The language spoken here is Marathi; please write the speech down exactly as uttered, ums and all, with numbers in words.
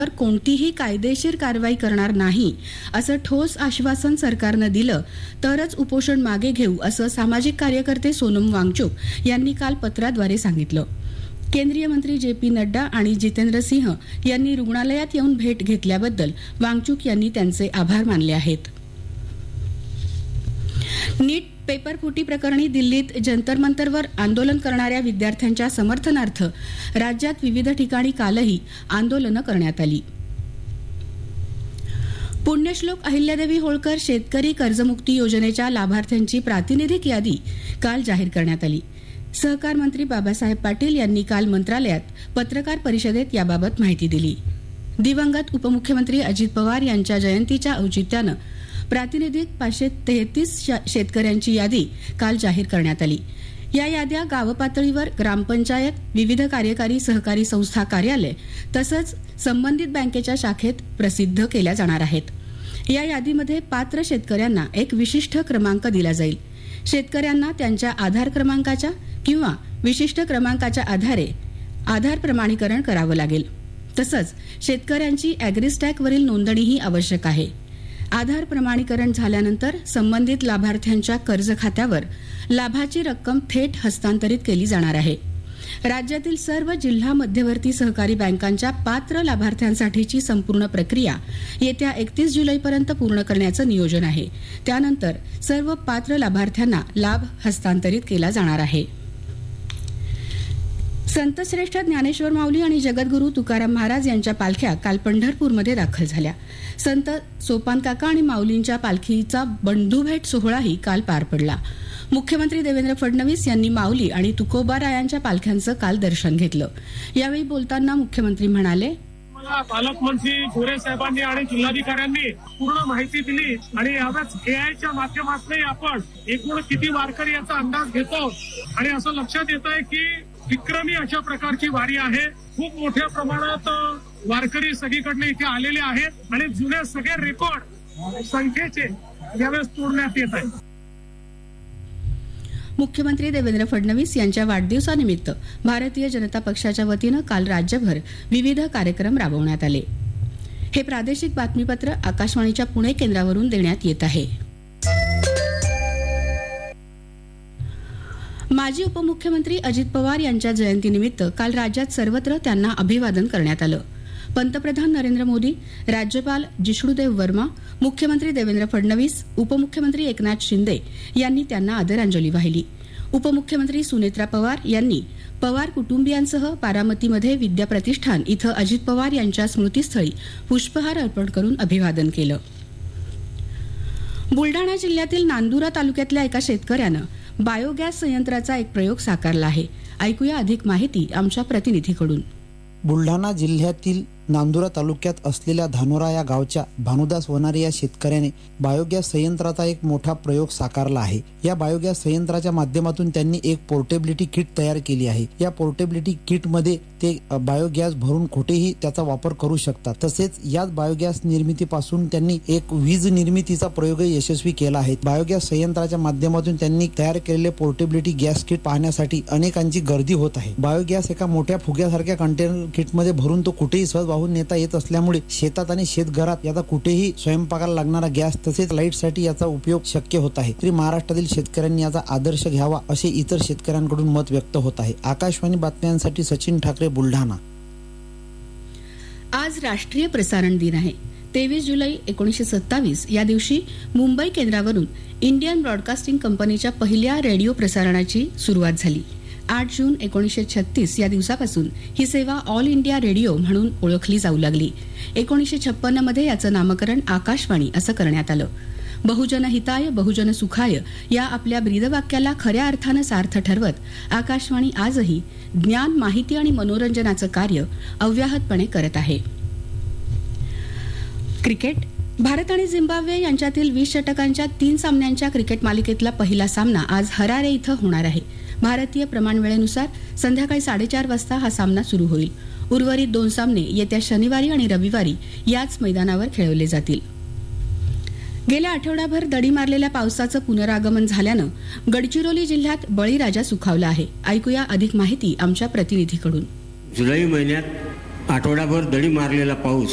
तर कोणतीही कायदेशीर कारवाई करणार नाही असं ठोस आश्वासन सरकारनं दिलं तरच उपोषण मागे घेऊ असं सामाजिक कार्यकर्ते सोनम वांगचुक यांनी काल पत्राद्वारे सांगितलं. केंद्रीय मंत्री जे पी नड्डा आणि जितेंद्र सिंह यांनी रुग्णालयात येऊन भेट घेतल्याबद्दल वांगचुक यांनी त्यांचे आभार मानले आहेत. नीट पेपर फुटी प्रकरणी दिल्लीत जंतर मंतरवर आंदोलन करणाऱ्या विद्यार्थ्यांच्या समर्थनार्थ राज्यात विविध ठिकाणी कालही आंदोलनं करण्यात आली. पुण्यश्लोक अहिल्यादेवी होळकर शेतकरी कर्जमुक्ती योजनेच्या लाभार्थ्यांची प्रातिनिधिक यादी काल जाहीर करण्यात आली. सहकार मंत्री बाबासाहेब पाटील यांनी काल मंत्रालयात पत्रकार परिषदेत याबाबत माहिती दिली. दिवंगत उपमुख्यमंत्री अजित पवार यांच्या जयंतीच्या औचित्यानं प्रातिनिधिक पाचशे तेहतीस शेतकऱ्यांची यादी काल जाहीर करण्यात आली. या याद्या गावपातळीवर ग्रामपंचायत, विविध कार्यकारी सहकारी संस्था कार्यालय तसंच संबंधित बँकेच्या शाखेत प्रसिद्ध केल्या जाणार आहेत. या यादीमध्ये पात्र शेतकऱ्यांना एक विशिष्ट क्रमांक दिला जाईल. शेतकऱ्यांना त्यांच्या आधार क्रमांकाच्या किंवा विशिष्ट क्रमांकाच्या आधारे आधार प्रमाणीकरण करावं लागेल. तसंच शेतकऱ्यांची अॅग्रिस्टॅकवरील नोंदणीही आवश्यक आहे. आधार प्रमाणीकरण झाल्यानंतर संबंधित लाभार्थ्यांच्या कर्ज खात्यावर लाभाची रक्कम थेट हस्तांतरित केली जाणार आहे. राज्यातील सर्व जिल्हा मध्यवर्ती सहकारी बँकांच्या पात्र लाभार्थ्यांसाठीची संपूर्ण प्रक्रिया येत्या एकतीस जुलैपर्यंत पूर्ण करण्याचं नियोजन आहे. त्यानंतर सर्व पात्र लाभार्थ्यांना लाभ हस्तांतरित केला जाणार आहे. संतश्रेष्ठ ज्ञानेश्वर माऊली आणि जगद्गुरू तुकाराम महाराज यांच्या पालख्या काल पंढरपूरमध्ये दाखल झाल्या. संत सोपान काका आणि माऊलींच्या पालखीचा बंधुभेट सोहळाही काल पार पडला. मुख्यमंत्री देवेंद्र फडणवीस यांनी माऊली आणि तुकोबारायांच्या पालख्यांचं काल दर्शन घेतलं. यावेळी बोलताना मुख्यमंत्री म्हणाले, मला पालकमंत्री गोरे साहेबांनी आणि जिल्हाधिकाऱ्यांनी पूर्ण माहिती दिली आणि यावेळेस एआयच्या माध्यमातून आपण एकूण किती वारकरी याचा अंदाज घेतो आणि असं लक्षात येत आहे की विक्रमी अशा प्रकारची वारी आहे. खूप मोठ्या प्रमाणात वारकरी सगळीकडनं इथे आलेले आहेत आणि जुने सगळे रेकॉर्ड संख्येचे यावेळेस तोडण्यात येत आहेत. मुख्यमंत्री देवेंद्र फडणवीस यांच्या वाढदिवसानिमित्त भारतीय जनता पक्षाच्या वतीनं काल राज्यभर विविध कार्यक्रम राबवण्यात आले. हे प्रादेशिक बातमीपत्र आकाशवाणीच्या पुणे केंद्रावरून देण्यात येत आहे. माजी उपमुख्यमंत्री अजित पवार यांच्या जयंतीनिमित्त काल राज्यात सर्वत्र त्यांना अभिवादन करण्यात आलं. पंतप्रधान नरेंद्र मोदी, राज्यपाल जिष्णुदेव वर्मा, मुख्यमंत्री देवेंद्र फडणवीस, उपमुख्यमंत्री एकनाथ शिंदे यांनी त्यांना आदरांजली वाहिली. उपमुख्यमंत्री सुनेत्रा पवार यांनी पवार कुटुंबियांसह बारामतीमध्ये विद्या प्रतिष्ठान इथं अजित पवार यांच्या स्मृतीस्थळी पुष्पहार अर्पण करून अभिवादन केलं. बुलडाणा जिल्ह्यातील नांदुरा तालुक्यातल्या एका शेतकऱ्यानं बायोगॅस संयंत्राचा एक प्रयोग साकारला आहे. ऐकूया अधिक माहिती आमच्या प्रतिनिधीकडून. बुलढाणा जिल्ह्यातील नांदुरा तालुक्यात असलेल्या धानोरा या गावच्या भानुदास वनारे या शेतकऱ्याने बायोगॅस संयंत्राचा एक मोठा प्रयोग साकारला आहे. या बायोगॅस संयंत्राच्या माध्यमातून त्यांनी एक पोर्टेबिलिटी किट तयार केली आहे. या पोर्टेबिलिटी किट मध्ये ते बायोगॅस भरून कुठेही त्याचा वापर करू शकतात. तसेच याच बायोगॅस निर्मितीपासून त्यांनी एक वीज निर्मितीचा प्रयोग यशस्वी केला आहे. बायोगॅस संयंत्राच्या माध्यमातून त्यांनी तयार केलेले पोर्टेबिलिटी गॅस किट पाहण्यासाठी अनेकांची गर्दी होत आहे. बायोगॅस एका मोठ्या फुग्यासारख्या कंटेनर किटमध्ये भरून तो कुठेही सहज वाहून नेता येत असल्यामुळे शेतात आणि शेतघरात याचा कुठेही स्वयंपाकाला लागणारा गॅस तसेच लाईटसाठी याचा उपयोग शक्य होत आहे. तरी महाराष्ट्रातील शेतकऱ्यांनी याचा आदर्श घ्यावा असे इतर शेतकऱ्यांकडून मत व्यक्त होत आहे. आकाशवाणी बातम्यांसाठी सचिन ठाकरे, बुलढाणा. आज राष्ट्रीय प्रसारण दिन आहे. तेवीस जुलै एकोणीसशे सत्तावीस या दिवशी मुंबई केंद्रावरून इंडियन ब्रॉडकास्टिंग कंपनीच्या पहिल्या रेडिओ प्रसारणाची सुरुवात झाली. आठ जून एकोणीसशे छत्तीस या दिवसापासून ही सेवा ऑल इंडिया रेडिओ म्हणून ओळखली जाऊ लागली. एकोणीसशे छप्पन्न मध्ये याचं नामकरण आकाशवाणी असं करण्यात आलं. बहुजन हिताय बहुजन सुखाय या आपल्या ब्रीदवाक्याला खऱ्या अर्थानं सार्थ ठरवत आकाशवाणी आजही ज्ञान, माहिती आणि मनोरंजनाचं कार्य अव्याहतपणे करत आहे. क्रिकेट. भारत आणि झिम्बाब्वे यांच्यातील वीस षटकांच्या तीन सामन्यांच्या क्रिकेट मालिकेतला पहिला सामना आज हरारे इथं होणार आहे. भारतीय प्रमाण वेळेनुसार संध्याकाळी साडेचार वाजता हा सामना सुरू होईल. उर्वरित दोन सामने येत्या शनिवारी आणि रविवारी याच मैदानावर खेळवले जातील. गेल्या आठवडाभर दडी मारलेल्या पावसाचं पुनरागमन झाल्यानं गडचिरोली जिल्ह्यात बळीराजा सुखावला आहे. ऐकूया अधिक माहिती आमच्या प्रतिनिधीकडून. जुलै महिन्यात आठवडाभर दडी मारलेला पाऊस